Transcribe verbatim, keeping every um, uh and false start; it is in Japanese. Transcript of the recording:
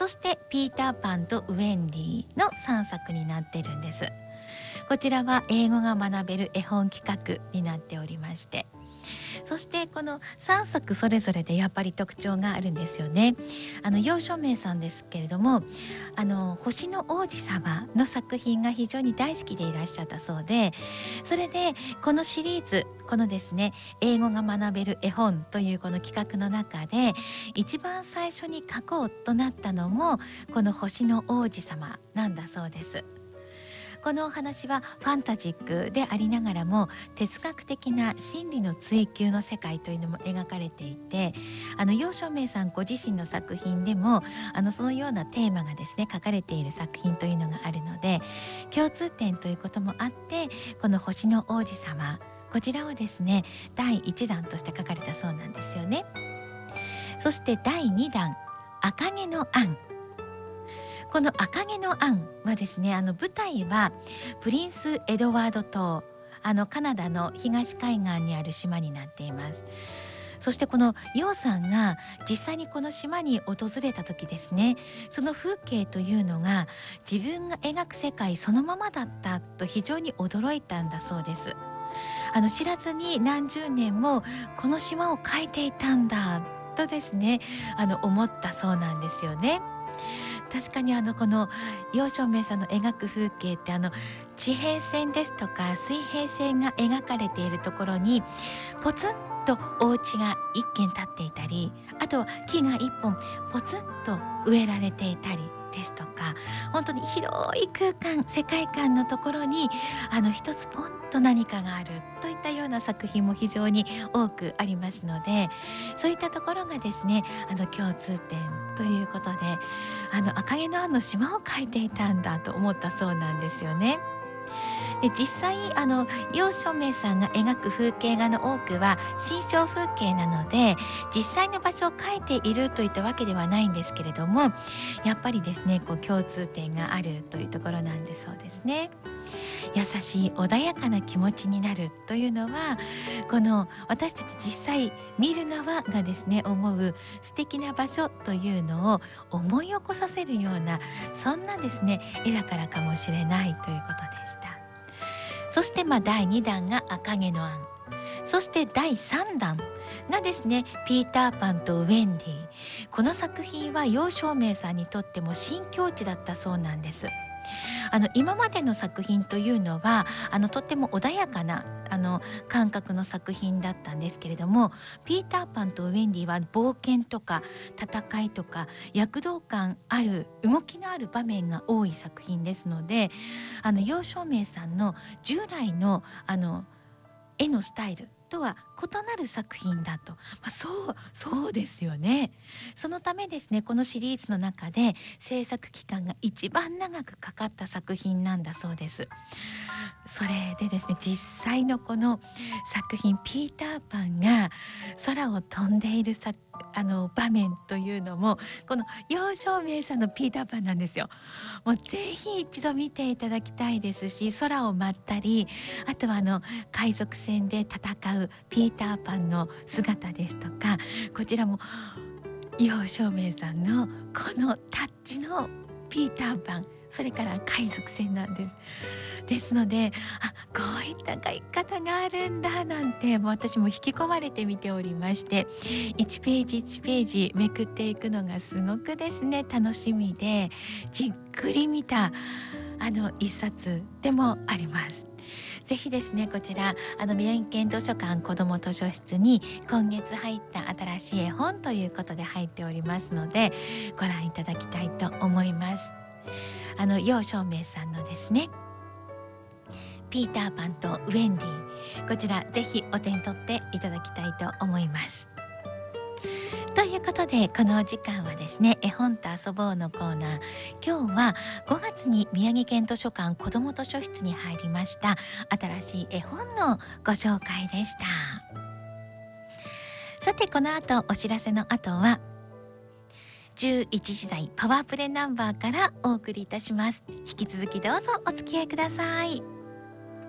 そしてピーターパンとウェンディのさんさくになってるんです。こちらは英語が学べる絵本企画になっておりまして、そしてこのさんさくそれぞれでやっぱり特徴があるんですよね。あの楊照明さんですけれども、あの星の王子様の作品が非常に大好きでいらっしゃったそうで、それでこのシリーズ、このですね英語が学べる絵本というこの企画の中で一番最初に書こうとなったのもこの星の王子様なんだそうです。このお話はファンタジックでありながらも哲学的な真理の追求の世界というのも描かれていて、あの楊照明さんご自身の作品でもあのそのようなテーマがですね書かれている作品というのがあるので、共通点ということもあって、この星の王子様、こちらをですねだいいちだんとして書かれたそうなんですよね。そしてだいにだん、赤毛のアン。この赤毛のアンはですね、あの舞台はプリンスエドワード島、あのカナダの東海岸にある島になっています。そしてこの楊さんが実際にこの島に訪れた時ですね、その風景というのが自分が描く世界そのままだったと非常に驚いたんだそうです。あの知らずに何十年もこの島を描いていたんだとですね、あの思ったそうなんですよね。確かにあのこの楊照明さんの描く風景ってあの地平線ですとか水平線が描かれているところにポツンとお家が一軒建っていたり、あとは木が一本ポツンと植えられていたりですとか、本当に広い空間、世界観のところにあの一つポンと何かがあるといったような作品も非常に多くありますので、そういったところがですねあの共通点ということで、あの赤毛のアンの島を描いていたんだと思ったそうなんですよね。で実際あの楊照明さんが描く風景画の多くは心象風景なので、実際の場所を描いているといったわけではないんですけれども、やっぱりですねこう共通点があるというところなんでそうですね。優しい穏やかな気持ちになるというのは、この私たち実際見る側がですね思う素敵な場所というのを思い起こさせるような、そんなですね絵だからかもしれないということでした。そしてまあだいにだんが赤毛のアン、そしてだいさんだんがですねピーターパンとウェンディ。この作品は楊照明さんにとっても新境地だったそうなんです。あの今までの作品というのはあのとっても穏やかなあの感覚の作品だったんですけれども、ピーターパンとウェンディは冒険とか戦いとか躍動感ある動きのある場面が多い作品ですので、あの楊照明さんの従来のあの絵のスタイルとは異なる作品だと、まあ、そうそうですよね。そのためですねこのシリーズの中で制作期間が一番長くかかった作品なんだそうです。それでですね実際のこの作品ピーターパンが空を飛んでいるさあの場面というのもこの楊照明さんのピーターパンなんですよ。もうぜひ一度見ていただきたいですし、空を舞ったり、あとはあの海賊船で戦うピーターパンの姿ですとか、こちらも楊照明さんのこのタッチのピーターパン、それから海賊船なんです。ですので、あ、こういった描き方があるんだなんて、もう私も引き込まれて見ておりまして、いちページいちページめくっていくのがすごくですね楽しみで、じっくり見たあの一冊でもあります。ぜひですねこちらあの宮城県図書館子ども図書室に今月入った新しい絵本ということで入っておりますので、ご覧いただきたいと思います。あの楊照明さんのですねピーターパンとウェンディ、こちらぜひお手に取っていただきたいと思います。ということでこの時間はですね絵本と遊ぼうのコーナー、今日はごがつに宮城県図書館子ども図書室に入りました新しい絵本のご紹介でした。さてこの後お知らせの後はじゅういちじ台パワープレイナンバーからお送りいたします。引き続きどうぞお付き合いください。